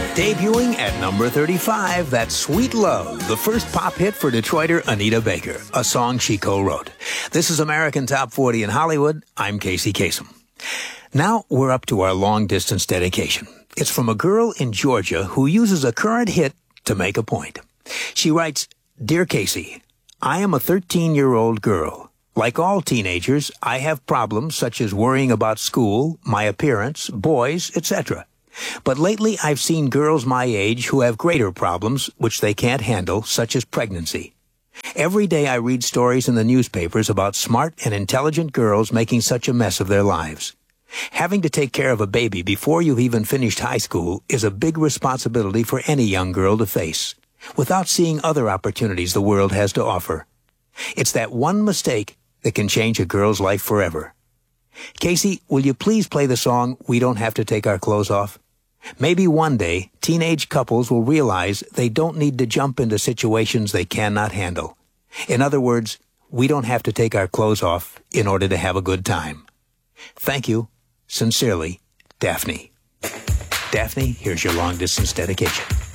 Debuting at number 35, that's Sweet Love, the first pop hit for Detroiter Anita Baker, a song she co-wrote. This is American Top 40 in Hollywood. I'm Casey Kasem. Now we're up to our long-distance dedication. It's from a girl in Georgia who uses a current hit to make a point. She writes, "Dear Casey, I am a 13-year-old girl. Like all teenagers, I have problems such as worrying about school, my appearance, boys, etc. But lately I've seen girls my age who have greater problems which they can't handle, such as pregnancy. Every day I read stories in the newspapers about smart and intelligent girls making such a mess of their lives. Having to take care of a baby before you've even finished high school is a big responsibility for any young girl to face, without seeing other opportunities the world has to offer. It's that one mistake that can change a girl's life forever. Casey, will you please play the song We Don't Have to Take Our Clothes Off? Maybe one day, teenage couples will realize they don't need to jump into situations they cannot handle. In other words, we don't have to take our clothes off in order to have a good time. Thank you. Sincerely, Daphne." Daphne, here's your long-distance dedication.